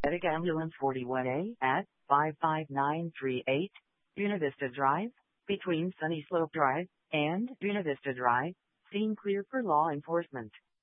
Paramedic Ambulance 41A at 55938 Buena Vista Drive, between Sunny Slope Drive and Buena Vista Drive. Scene clear for law enforcement.